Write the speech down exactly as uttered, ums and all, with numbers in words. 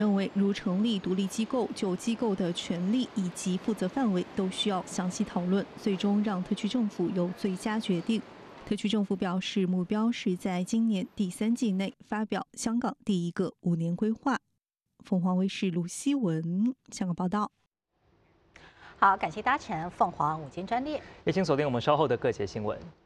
认为，如成立独立机构，就机构的权利以及负责范围都需要详细讨论，最终让特区政府有最佳决定。特区政府表示，目标是在今年第三季内发表香港第一个五年规划。凤凰卫视卢希文香港报道。 好，感谢搭乘凤凰午间专列， 也请锁定我们稍后的各节新闻。